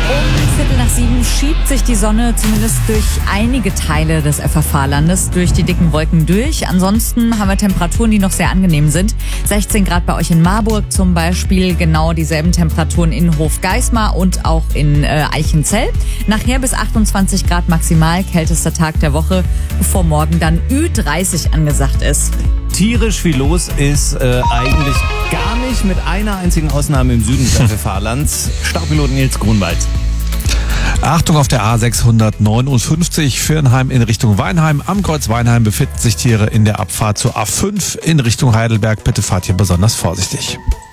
Um 6:15 schiebt sich die Sonne zumindest durch einige Teile des FFH-Landes durch die dicken Wolken durch. Ansonsten haben wir Temperaturen, die noch sehr angenehm sind. 16 Grad bei euch in Marburg zum Beispiel, genau dieselben Temperaturen in Hofgeismar und auch in Eichenzell. Nachher bis 28 Grad maximal, kältester Tag der Woche, bevor morgen dann Ü30 angesagt ist. Tierisch viel los ist eigentlich gar nicht, mit einer einzigen Ausnahme im Süden des FFH-Lands. Staubpilot Nils Grunwald. Achtung auf der A659 Firnheim in Richtung Weinheim. Am Kreuz Weinheim befinden sich Tiere in der Abfahrt zur A5 in Richtung Heidelberg. Bitte fahrt hier besonders vorsichtig.